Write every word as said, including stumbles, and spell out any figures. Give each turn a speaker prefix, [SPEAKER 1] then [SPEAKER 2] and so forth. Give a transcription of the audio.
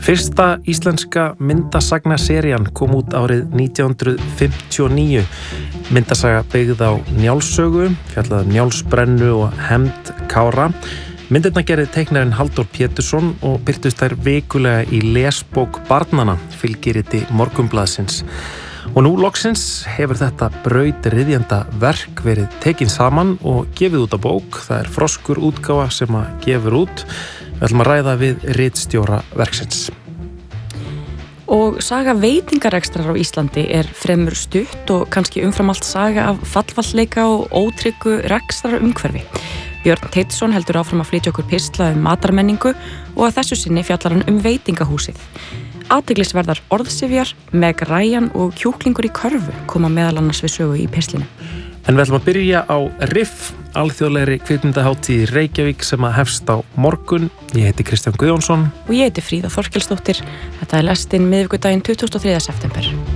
[SPEAKER 1] Fyrsta íslenska myndasagnaserían kom út árið nítján hundruð fimmtíu og níu. Myndasaga byggð á Njálssögu, fjallaði um Njálsbrennu og hefnd Kára. Myndirnar gerði teiknarinn Halldór Pétursson og birtust þær vikulega í lesbók barnanna, fylgiriti Morgunblaðsins. Og nú loksins hefur þetta brautryðjanda verk verið tekin saman og gefið út á bók. Það er Froskur útgáfa sem að gefur út. Við ætlum að ræða við ritstjóra verksins.
[SPEAKER 2] Og saga veitingarekstrar á Íslandi er fremur stutt og kannski umfram allt saga af fallvalleika og ótryggu rekstrar umhverfi. Björn Teitsson heldur áfram að flytja okkur pistla um matarmenningu og að þessu sinni fjallar hann um veitingahúsið. Athyglisverðar orðsifjar, Meg Ryan og kjúklingur í körfu koma meðal annars við sögu í pislinu.
[SPEAKER 1] En við ætlum að byrja á RIFF, alþjóðlegri kvikmyndahátíð í Reykjavík sem að hefst á morgun. Ég heiti Kristján Guðjónsson.
[SPEAKER 2] Og ég heiti Fríða Þorkelsdóttir. Þetta er lestin miðvikudaginn tuttugasta og þriðja september.